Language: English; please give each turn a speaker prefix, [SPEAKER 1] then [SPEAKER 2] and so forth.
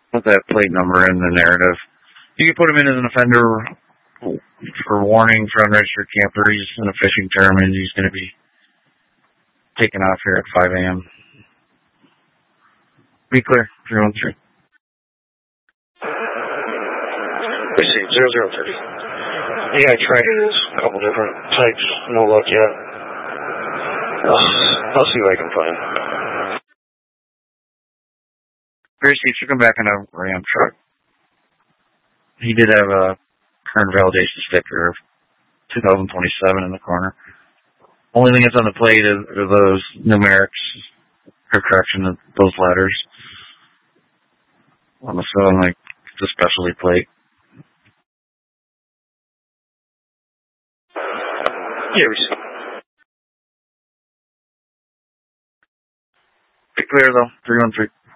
[SPEAKER 1] put that plate number in the narrative. You can put him in as an offender for warning for unregistered camper. He's in a fishing tournament. He's going to be taken off here at 5 a.m. Be clear, 313.
[SPEAKER 2] Received 0030. Yeah, I tried a couple different types. No luck yet. I'll see what I can find.
[SPEAKER 1] Gracie took him back in a Ram truck. He did have a current validation sticker of 2027 in the corner. Only thing that's on the plate are those numerics, or correction, those letters. I'm assuming like it's a specialty plate.
[SPEAKER 2] Yeah, we see.
[SPEAKER 1] Be clear though, 313.